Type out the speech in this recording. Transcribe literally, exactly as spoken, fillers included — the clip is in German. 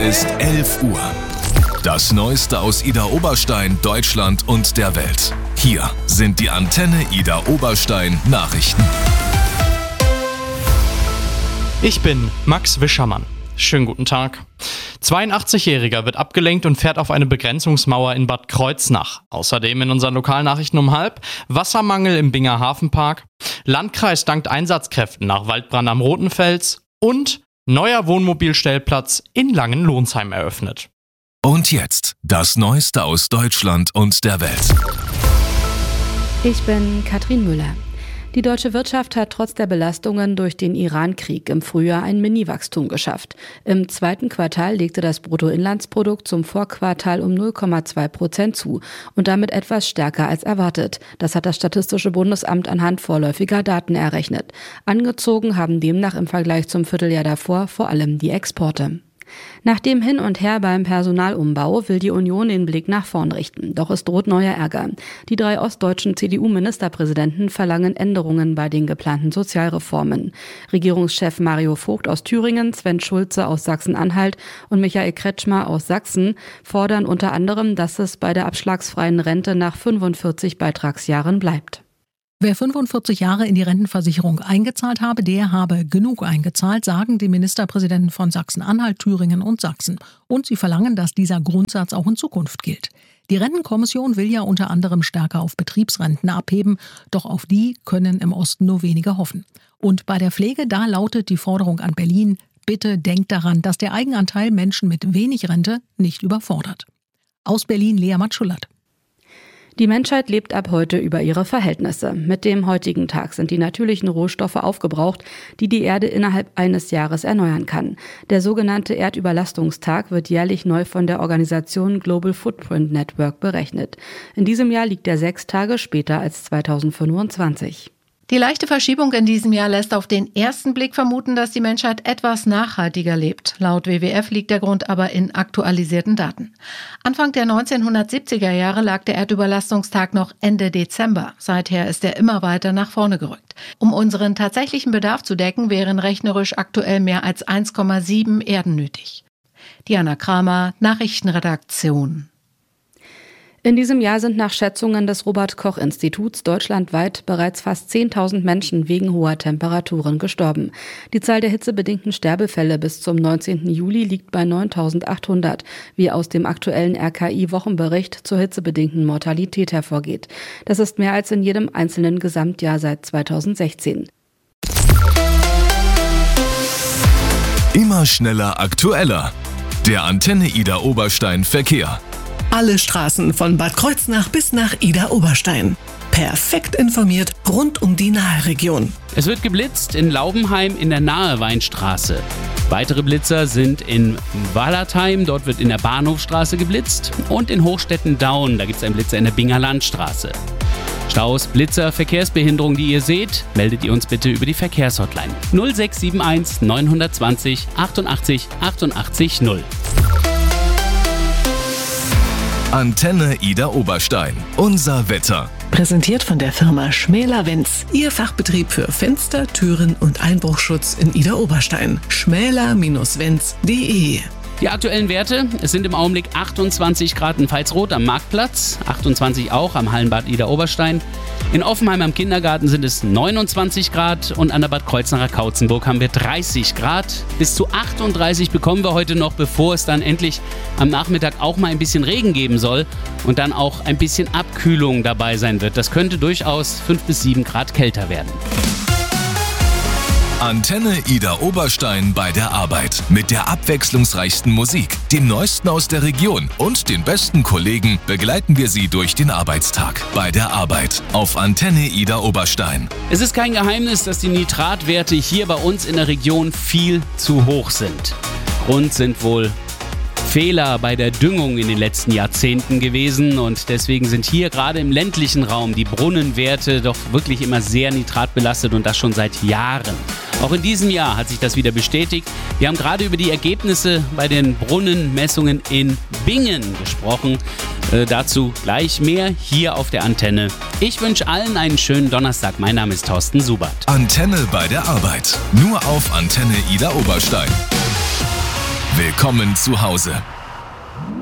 ist elf Uhr. Das Neueste aus Idar-Oberstein, Deutschland und der Welt. Hier sind die Antenne Idar-Oberstein Nachrichten. Ich bin Max Wischermann. Schönen guten Tag. zweiundachtzigjähriger wird abgelenkt und fährt auf eine Begrenzungsmauer in Bad Kreuznach. Außerdem in unseren Lokalnachrichten um halb Wassermangel im Binger Hafenpark, Landkreis dankt Einsatzkräften nach Waldbrand am Rotenfels und neuer Wohnmobilstellplatz in Langenlohnsheim eröffnet. Und jetzt das Neueste aus Deutschland und der Welt. Ich bin Katrin Müller. Die deutsche Wirtschaft hat trotz der Belastungen durch den Iran-Krieg im Frühjahr ein Mini-Wachstum geschafft. Im zweiten Quartal legte das Bruttoinlandsprodukt zum Vorquartal um null Komma zwei Prozent zu und damit etwas stärker als erwartet. Das hat das Statistische Bundesamt anhand vorläufiger Daten errechnet. Angezogen haben demnach im Vergleich zum Vierteljahr davor vor allem die Exporte. Nach dem Hin und Her beim Personalumbau will die Union den Blick nach vorn richten. Doch es droht neuer Ärger. Die drei ostdeutschen C D U-Ministerpräsidenten verlangen Änderungen bei den geplanten Sozialreformen. Regierungschef Mario Vogt aus Thüringen, Sven Schulze aus Sachsen-Anhalt und Michael Kretschmer aus Sachsen fordern unter anderem, dass es bei der abschlagsfreien Rente nach fünfundvierzig Beitragsjahren bleibt. Wer fünfundvierzig Jahre in die Rentenversicherung eingezahlt habe, der habe genug eingezahlt, sagen die Ministerpräsidenten von Sachsen-Anhalt, Thüringen und Sachsen. Und sie verlangen, dass dieser Grundsatz auch in Zukunft gilt. Die Rentenkommission will ja unter anderem stärker auf Betriebsrenten abheben, doch auf die können im Osten nur wenige hoffen. Und bei der Pflege, da lautet die Forderung an Berlin: Bitte denkt daran, dass der Eigenanteil Menschen mit wenig Rente nicht überfordert. Aus Berlin Lea Matschulat. Die Menschheit lebt ab heute über ihre Verhältnisse. Mit dem heutigen Tag sind die natürlichen Rohstoffe aufgebraucht, die die Erde innerhalb eines Jahres erneuern kann. Der sogenannte Erdüberlastungstag wird jährlich neu von der Organisation Global Footprint Network berechnet. In diesem Jahr liegt er sechs Tage später als zweitausendfünfundzwanzig. Die leichte Verschiebung in diesem Jahr lässt auf den ersten Blick vermuten, dass die Menschheit etwas nachhaltiger lebt. Laut W W F liegt der Grund aber in aktualisierten Daten. Anfang der neunzehnhundertsiebziger Jahre lag der Erdüberlastungstag noch Ende Dezember. Seither ist er immer weiter nach vorne gerückt. Um unseren tatsächlichen Bedarf zu decken, wären rechnerisch aktuell mehr als eins Komma sieben Erden nötig. Diana Kramer, Nachrichtenredaktion. In diesem Jahr sind nach Schätzungen des Robert-Koch-Instituts deutschlandweit bereits fast zehntausend Menschen wegen hoher Temperaturen gestorben. Die Zahl der hitzebedingten Sterbefälle bis zum neunzehnten Juli liegt bei neuntausendachthundert, wie aus dem aktuellen R K I-Wochenbericht zur hitzebedingten Mortalität hervorgeht. Das ist mehr als in jedem einzelnen Gesamtjahr seit zweitausendsechzehn. Immer schneller, aktueller. Der Antenne Idar-Oberstein Verkehr. Alle Straßen von Bad Kreuznach bis nach Idar-Oberstein. Perfekt informiert rund um die Naheregion. Es wird geblitzt in Laubenheim in der Naheweinstraße. Weitere Blitzer sind in Wallertheim, dort wird in der Bahnhofstraße geblitzt. Und in Hochstetten-Daun, da gibt es einen Blitzer in der Binger Landstraße. Staus, Blitzer, Verkehrsbehinderung, die ihr seht, meldet ihr uns bitte über die Verkehrshotline null sechs sieben eins neun zwei null achtundachtzig achtundachtzig null. Antenne Idar-Oberstein. Unser Wetter. Präsentiert von der Firma Schmäler-Wenz. Ihr Fachbetrieb für Fenster, Türen und Einbruchschutz in Idar-Oberstein. schmäler Bindestrich wenz punkt de. Die aktuellen Werte: Es sind im Augenblick achtundzwanzig Grad in Pfalzroth am Marktplatz, achtundzwanzig auch am Hallenbad Idar-Oberstein. In Offenheim am Kindergarten sind es neunundzwanzig Grad und an der Bad Kreuznacher Kautzenburg haben wir dreißig Grad. Bis zu achtunddreißig bekommen wir heute noch, bevor es dann endlich am Nachmittag auch mal ein bisschen Regen geben soll und dann auch ein bisschen Abkühlung dabei sein wird. Das könnte durchaus fünf bis sieben Grad kälter werden. Antenne Idar-Oberstein bei der Arbeit. Mit der abwechslungsreichsten Musik, dem Neuesten aus der Region und den besten Kollegen begleiten wir Sie durch den Arbeitstag. Bei der Arbeit auf Antenne Idar-Oberstein. Es ist kein Geheimnis, dass die Nitratwerte hier bei uns in der Region viel zu hoch sind. Grund sind wohl Fehler bei der Düngung in den letzten Jahrzehnten gewesen und deswegen sind hier gerade im ländlichen Raum die Brunnenwerte doch wirklich immer sehr nitratbelastet und das schon seit Jahren. Auch in diesem Jahr hat sich das wieder bestätigt. Wir haben gerade über die Ergebnisse bei den Brunnenmessungen in Bingen gesprochen. Äh, dazu gleich mehr hier auf der Antenne. Ich wünsche allen einen schönen Donnerstag. Mein Name ist Thorsten Subert. Antenne bei der Arbeit. Nur auf Antenne Idar-Oberstein. Willkommen zu Hause.